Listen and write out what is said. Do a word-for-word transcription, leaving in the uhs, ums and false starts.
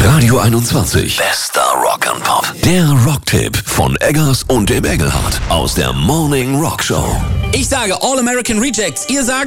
Radio einundzwanzig. Bester Rock and Pop. Der Rocktipp von Eggers und dem Engelhardt aus der Morning Rock Show. Ich sage All American Rejects. Ihr sagt